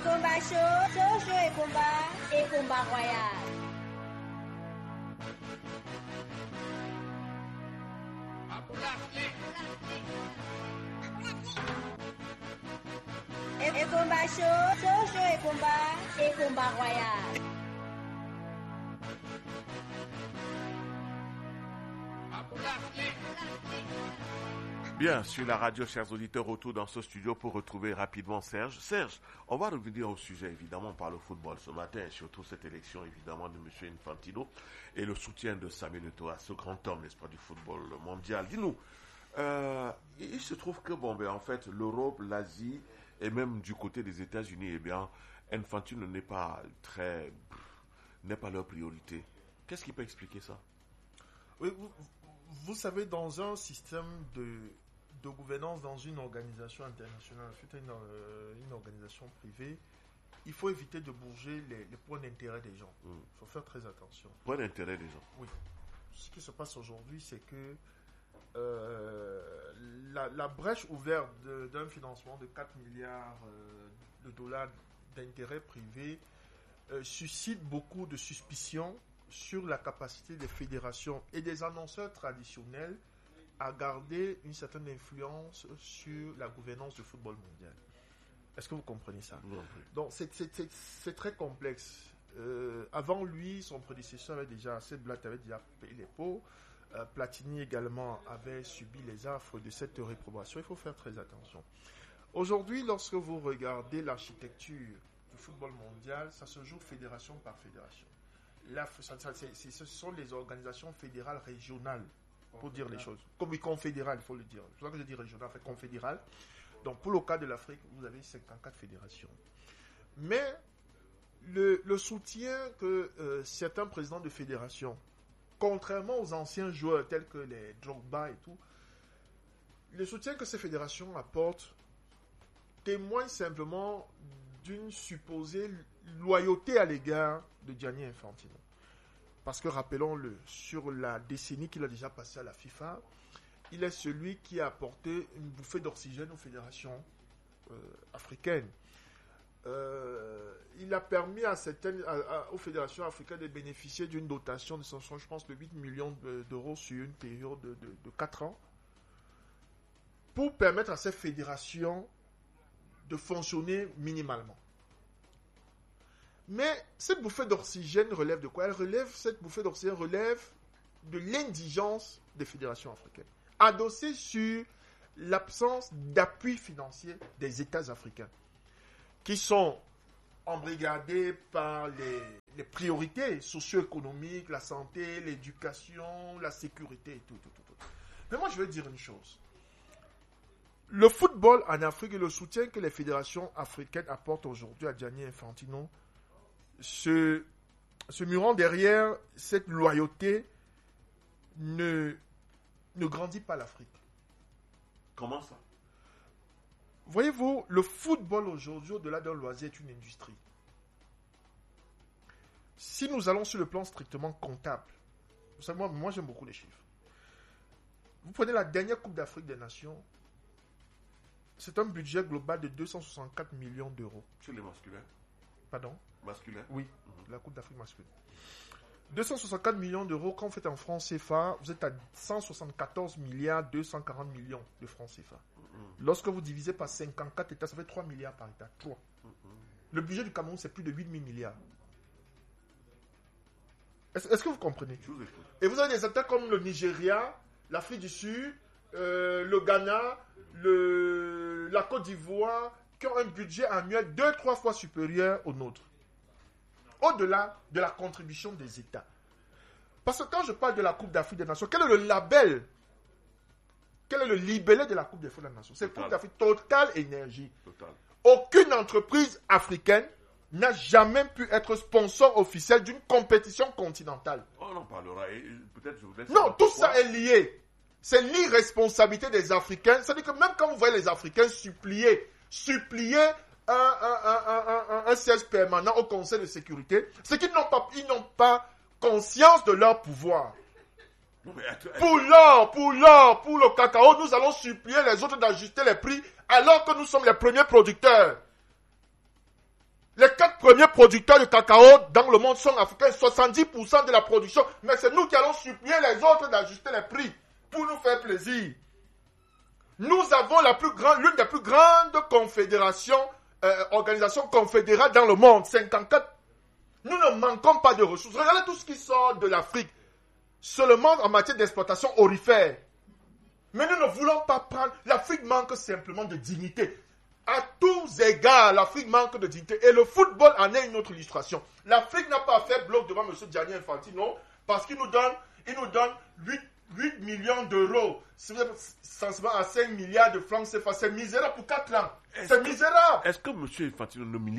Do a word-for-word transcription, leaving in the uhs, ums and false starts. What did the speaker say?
combat chaud, chaud, chaud et combat, et combat royal. Et, et combat chaud, chaud, chaud et combat, et combat royal. Bien, sur la radio, chers auditeurs, retour dans ce studio pour retrouver rapidement Serge. Serge, on va revenir au sujet, évidemment, par le football ce matin, et surtout cette élection, évidemment, de M. Infantino et le soutien de Samuel Eto'o à ce grand homme, n'est-ce pas, du football mondial. Dis-nous, euh, il se trouve que, bon, ben, en fait, l'Europe, l'Asie, et même du côté des États-Unis, eh bien, Infantino n'est pas très, n'est pas leur priorité. Qu'est-ce qui peut expliquer ça? Oui, vous, vous savez, dans un système de de gouvernance dans une organisation internationale, une, euh, une organisation privée, il faut éviter de bouger les, les points d'intérêt des gens. Il mm. faut faire très attention. Points d'intérêt des gens. Oui. Ce qui se passe aujourd'hui, c'est que euh, la, la brèche ouverte de, d'un financement de quatre milliards euh, de dollars d'intérêts privés euh, suscite beaucoup de suspicions sur la capacité des fédérations et des annonceurs traditionnels à garder une certaine influence sur la gouvernance du football mondial. Est-ce que vous comprenez ça? Oui. Donc, c'est, c'est, c'est, c'est très complexe. Euh, avant lui, son prédécesseur avait déjà, assez Blatter avait déjà payé les pots. Euh, Platini également avait subi les affres de cette réprobation. Il faut faire très attention. Aujourd'hui, lorsque vous regardez l'architecture du football mondial, ça se joue fédération par fédération. Là, ça, ça, c'est, c'est, ce sont les organisations fédérales régionales, pour dire les choses. Comme confédéral, il faut le dire. C'est pour ça que je dis régional, en fait, confédéral. Donc, pour le cas de l'Afrique, vous avez cinquante-quatre fédérations. Mais, le, le soutien que euh, certains présidents de fédérations, contrairement aux anciens joueurs tels que les Drogba et tout, le soutien que ces fédérations apportent témoigne simplement d'une supposée loyauté à l'égard de Gianni Infantino. Parce que, rappelons-le, sur la décennie qu'il a déjà passée à la FIFA, il est celui qui a apporté une bouffée d'oxygène aux fédérations euh, africaines. Euh, il a permis à certaines, à, à, aux fédérations africaines de bénéficier d'une dotation de, je pense, de huit millions d'euros sur une période de, de, de quatre ans, pour permettre à ces fédérations de fonctionner minimalement. Mais cette bouffée d'oxygène relève de quoi? Elle relève, cette bouffée d'oxygène relève de l'indigence des fédérations africaines, adossée sur l'absence d'appui financier des États africains, qui sont embrigadés par les, les priorités socio-économiques, la santé, l'éducation, la sécurité et tout, tout, tout, tout. Mais moi, je vais dire une chose. Le football en Afrique et le soutien que les fédérations africaines apportent aujourd'hui à Gianni Infantino Se, se murant derrière cette loyauté ne, ne grandit pas l'Afrique. Comment ça? Voyez-vous, le football aujourd'hui, au-delà d'un loisir, est une industrie. Si nous allons sur le plan strictement comptable, vous savez, moi, moi j'aime beaucoup les chiffres. Vous prenez la dernière Coupe d'Afrique des Nations, c'est un budget global de deux cent soixante-quatre millions d'euros. Sur les masculins? Pardon? Masculin? Oui, mm-hmm. La Coupe d'Afrique masculine. deux cent soixante-quatre millions d'euros, quand vous faites en francs C F A, vous êtes à cent soixante-quatorze milliards deux cent quarante millions de francs C F A. Mm-hmm. Lorsque vous divisez par cinquante-quatre États, ça fait trois milliards par État. trois. Mm-hmm. Le budget du Cameroun, c'est plus de huit mille milliards. Est-ce, est-ce que vous comprenez? Et vous avez des États comme le Nigeria, l'Afrique du Sud, euh, le Ghana, le, la Côte d'Ivoire, qui ont un budget annuel deux, trois fois supérieur au nôtre. Au-delà de la contribution des États. Parce que quand je parle de la Coupe d'Afrique des Nations, quel est le label? Quel est le libellé de la Coupe d'Afrique des Nations? C'est Coupe d'Afrique Total Énergie. Total. Aucune entreprise africaine n'a jamais pu être sponsor officiel d'une compétition continentale. Oh, on en parlera. Et peut-être je vous laisse non, tout ça est lié. C'est l'irresponsabilité des Africains. C'est-à-dire que même quand vous voyez les Africains supplier, supplier un, un, un, un, un, un siège permanent au Conseil de sécurité, c'est qu'ils n'ont pas, ils n'ont pas conscience de leur pouvoir. Non, mais attends, pour l'or, pour l'or, pour le cacao, nous allons supplier les autres d'ajuster les prix alors que nous sommes les premiers producteurs. premiers producteurs de cacao dans le monde sont africains, soixante-dix pour cent de la production. Mais c'est nous qui allons supplier les autres d'ajuster les prix pour nous faire plaisir. Nous avons la plus grande, l'une des plus grandes confédérations, euh, organisations confédérales dans le monde, cinquante-quatre. Nous ne manquons pas de ressources. Regardez tout ce qui sort de l'Afrique, seulement en matière d'exploitation aurifère. Mais nous ne voulons pas prendre. L'Afrique manque simplement de dignité. À tous égards, l'Afrique manque de dignité. Et le football en est une autre illustration. L'Afrique n'a pas fait bloc devant M. Gianni Infantino parce qu'il nous donne, il nous donne huit millions d'euros. C'est sensiblement à cinq milliards de francs C F A. C'est misérable pour quatre ans. C'est misérable. Est-ce que M. Infantino ne milite